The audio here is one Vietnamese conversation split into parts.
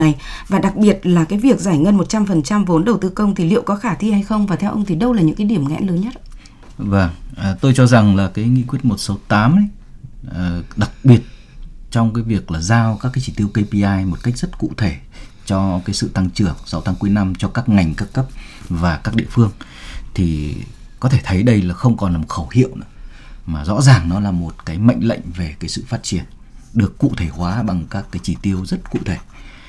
này, và đặc biệt là cái việc giải ngân 100% vốn đầu tư công thì liệu có khả thi hay không, và theo ông thì đâu là những cái điểm nghẽn lớn nhất? Vâng, tôi cho rằng là cái nghị quyết 168 ấy, đặc biệt trong cái việc là giao các cái chỉ tiêu KPI một cách rất cụ thể cho cái sự tăng trưởng 6 tháng cuối năm cho các ngành, các cấp và các địa phương, thì có thể thấy đây là không còn là một khẩu hiệu nữa, mà rõ ràng nó là một cái mệnh lệnh về cái sự phát triển được cụ thể hóa bằng các cái chỉ tiêu rất cụ thể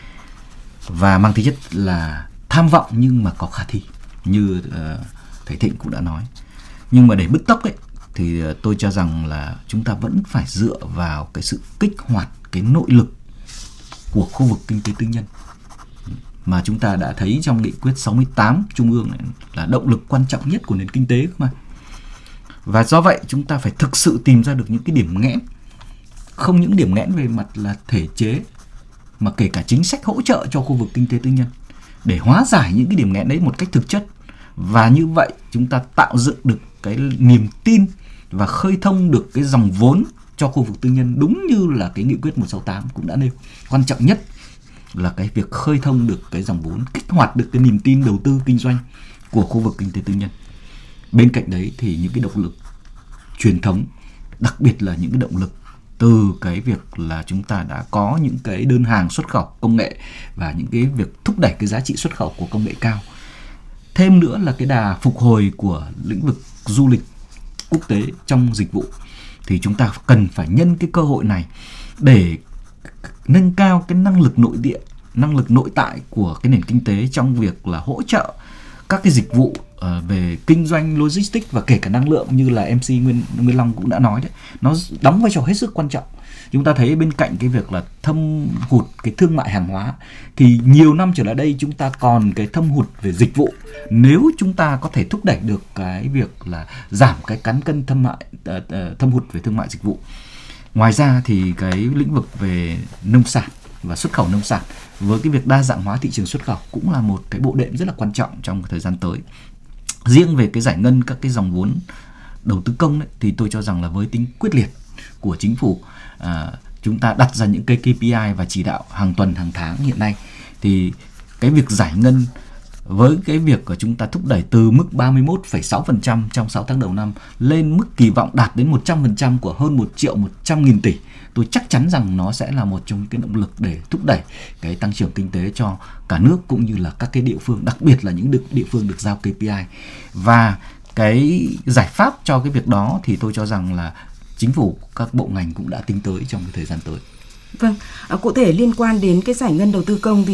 và mang tính chất là tham vọng nhưng mà có khả thi, như thầy Thịnh cũng đã nói. Nhưng mà để bứt tốc ấy thì tôi cho rằng là chúng ta vẫn phải dựa vào cái sự kích hoạt cái nội lực của khu vực kinh tế tư nhân mà chúng ta đã thấy trong nghị quyết 68 Trung ương này là động lực quan trọng nhất của nền kinh tế mà. Và do vậy chúng ta phải thực sự tìm ra được những cái điểm nghẽn, không những điểm nghẽn về mặt là thể chế mà kể cả chính sách hỗ trợ cho khu vực kinh tế tư nhân để hóa giải những cái điểm nghẽn đấy một cách thực chất. Và như vậy chúng ta tạo dựng được cái niềm tin và khơi thông được cái dòng vốn cho khu vực tư nhân, đúng như là cái nghị quyết 168 cũng đã nêu. Quan trọng nhất là cái việc khơi thông được cái dòng vốn, kích hoạt được cái niềm tin đầu tư kinh doanh của khu vực kinh tế tư nhân. Bên cạnh đấy thì những cái động lực truyền thống, đặc biệt là những cái động lực từ cái việc là chúng ta đã có những cái đơn hàng xuất khẩu công nghệ và những cái việc thúc đẩy cái giá trị xuất khẩu của công nghệ cao. Thêm nữa là cái đà phục hồi của lĩnh vực du lịch quốc tế trong dịch vụ, thì chúng ta cần phải nhân cái cơ hội này để nâng cao cái năng lực nội địa, năng lực nội tại của cái nền kinh tế trong việc là hỗ trợ các cái dịch vụ về kinh doanh logistics và kể cả năng lượng, như là MC Nguyên Long cũng đã nói đấy, nó đóng vai trò hết sức quan trọng. Chúng ta thấy bên cạnh cái việc là thâm hụt cái thương mại hàng hóa thì nhiều năm trở lại đây chúng ta còn cái thâm hụt về dịch vụ. Nếu chúng ta có thể thúc đẩy được cái việc là giảm cái cán cân thâm hụt về thương mại dịch vụ. Ngoài ra thì cái lĩnh vực về nông sản và xuất khẩu nông sản với cái việc đa dạng hóa thị trường xuất khẩu cũng là một cái bộ đệm rất là quan trọng trong thời gian tới. Riêng về cái giải ngân các cái dòng vốn đầu tư công đấy, thì tôi cho rằng là với tính quyết liệt của chính phủ, chúng ta đặt ra những cái KPI và chỉ đạo hàng tuần hàng tháng hiện nay, thì cái việc giải ngân với cái việc của chúng ta thúc đẩy từ mức 31,6% trong 6 tháng đầu năm lên mức kỳ vọng đạt đến 100% của hơn 1.100.000 tỷ, tôi chắc chắn rằng nó sẽ là một trong cái động lực để thúc đẩy cái tăng trưởng kinh tế cho cả nước cũng như là các cái địa phương, đặc biệt là những địa phương được giao KPI. Và cái giải pháp cho cái việc đó thì tôi cho rằng là chính phủ, các bộ ngành cũng đã tính tới trong cái thời gian tới. Vâng, cụ thể liên quan đến cái giải ngân đầu tư công thì